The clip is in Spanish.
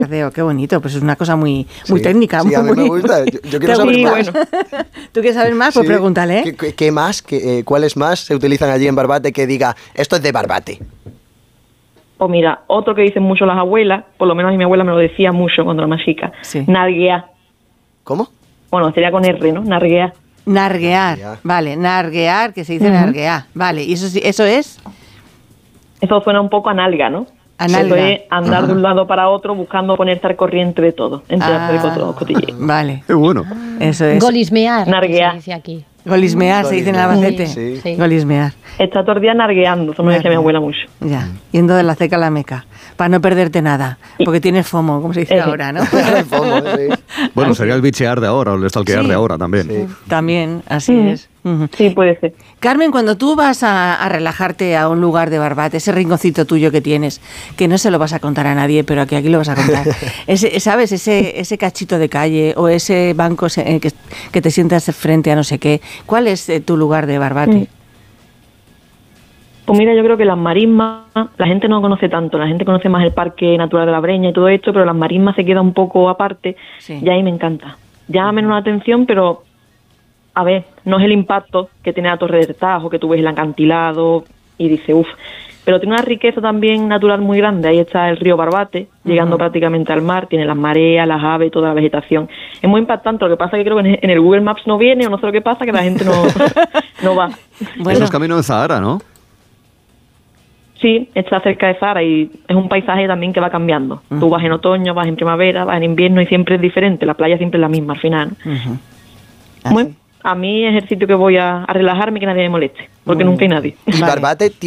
Qué bonito, pues es una cosa muy técnica. Sí, a mí me gusta. Yo quiero saber más. Bueno. ¿Tú quieres saber más? Pues pregúntale. ¿Qué más? ¿Cuáles más se utilizan allí en Barbate que diga, esto es de Barbate? O mira, otro que dicen mucho las abuelas, por lo menos a mi abuela me lo decía mucho cuando era más chica, narguear. ¿Cómo? Bueno, sería con R, ¿no? Narguear. Narguear, vale, narguear, que se dice narguear, vale, ¿y eso es? Eso suena un poco a nalga, ¿no? Eso es andar de un lado para otro buscando ponerte al corriente de todo, enterarte de todo cotilleo. Vale. Qué bueno. Eso es. Golismear, narguear. se dice aquí. Golismear, se dice en Albacete. Sí. Golismear. Está todo el día nargueando, eso me decía mi abuela mucho. Ya, yendo de la ceca a la meca, para no perderte nada, porque tienes FOMO, como se dice ahora, ¿no? Bueno, sería el bichear de ahora, o el stalkear de ahora también. Sí. También, así es. Sí, puede ser. Carmen, cuando tú vas a relajarte a un lugar de Barbate, ese rinconcito tuyo que tienes, que no se lo vas a contar a nadie, pero que aquí lo vas a contar, ¿sabes? Ese cachito de calle o ese banco que te sientas frente a no sé qué, ¿cuál es tu lugar de Barbate? Pues mira, yo creo que las marismas, la gente no conoce tanto, la gente conoce más el Parque Natural de la Breña y todo esto, pero las marismas se queda un poco aparte, y ahí me encanta. Llama menos la atención, pero a ver, no es el impacto que tiene la Torre del Tajo, que tú ves el acantilado y dices, pero tiene una riqueza también natural muy grande. Ahí está el río Barbate, llegando prácticamente al mar, tiene las mareas, las aves, toda la vegetación. Es muy impactante, lo que pasa es que creo que en el Google Maps no viene, o no sé lo que pasa, que la gente no va. Eso es camino de Zahara, ¿no? Sí, está cerca de Zahara y es un paisaje también que va cambiando. Tú vas en otoño, vas en primavera, vas en invierno y siempre es diferente. La playa siempre es la misma al final, ¿no? Bueno, a mí es el sitio que voy a relajarme, que nadie me moleste, porque nunca hay nadie. ¿Y Barbate